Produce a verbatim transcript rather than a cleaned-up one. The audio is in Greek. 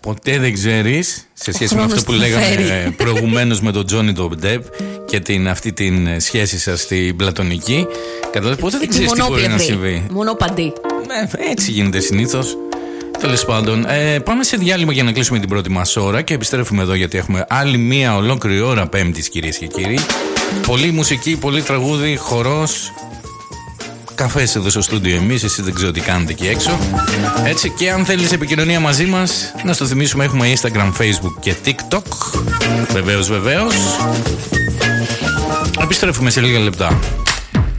ποτέ δεν ξέρεις, σε σχέση με αυτό που λέγαμε προηγουμένως με τον Τζόνι τον Ντεπ και την, αυτή την σχέση σας στην πλατωνική. Καταλάβεις, ποτέ δεν ξέρεις τι μπορεί να συμβεί. Μονοπαντή. Ε, έτσι γίνεται συνήθως. Τέλος πάντων, ε, πάμε σε διάλειμμα για να κλείσουμε την πρώτη μας ώρα και επιστρέφουμε εδώ γιατί έχουμε άλλη μία ολόκληρη ώρα Πέμπτης, κυρίες και κύριοι. Πολύ μουσική, πολύ τραγούδι, χορός. Καφές εδώ στο στούντιο εμείς, εσείς δεν ξέρω τι κάνετε εκεί έξω. Έτσι, και αν θέλεις επικοινωνία μαζί μας, να στο θυμίσουμε, έχουμε Instagram, Facebook και TikTok. Βεβαίως, βεβαίως. Επιστρέφουμε σε λίγα λεπτά.